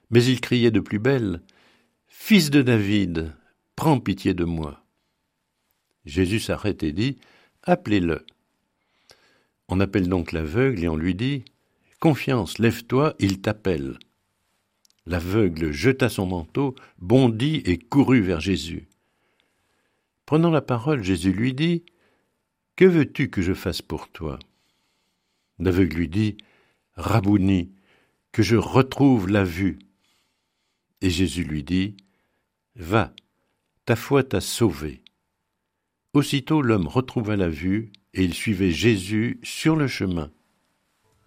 Mais il criait de plus belle, « Fils de David, prends pitié de moi. » Jésus s'arrête et dit, « Appelez-le. » On appelle donc l'aveugle et on lui dit, « Confiance, lève-toi, il t'appelle. » L'aveugle jeta son manteau, bondit et courut vers Jésus. Prenant la parole, Jésus lui dit, « Que veux-tu que je fasse pour toi ?» L'aveugle lui dit, « Rabouni, que je retrouve la vue. » Et Jésus lui dit, « Va, ta foi t'a sauvé. » Aussitôt l'homme retrouva la vue, et il suivait Jésus sur le chemin.